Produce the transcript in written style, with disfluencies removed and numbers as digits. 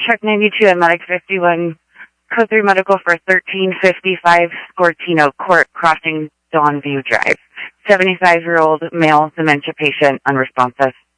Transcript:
Truck 92 and Medic 51, Code 3 Medical for 1355 Scortino Court, crossing Dawnview Drive. 75-year-old male dementia patient, unresponsive.